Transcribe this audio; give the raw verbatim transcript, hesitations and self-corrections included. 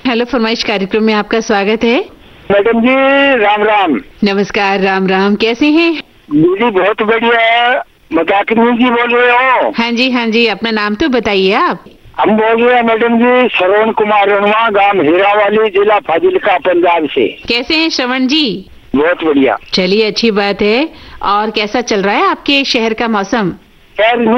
Hello फरमाइश कार्यक्रम में आपका स्वागत है। मैडम जी राम राम। नमस्कार, राम राम। कैसे हैं? दीदी बहुत बढ़िया। मदाकिनी जी बोल रहे हो? हाँ जी हाँ जी, अपना नाम तो बताइए आप। हम बोल रहे हैं मैडम जी श्रवण कुमार रनवा, गांव हीरावाली, जिला फाजिलका, पंजाब से। कैसे हैं श्रवण जी? बहुत बढ़िया। चलिए, अच्छी बात है। और कैसा चल रहा है आपके शहर का मौसम? खैर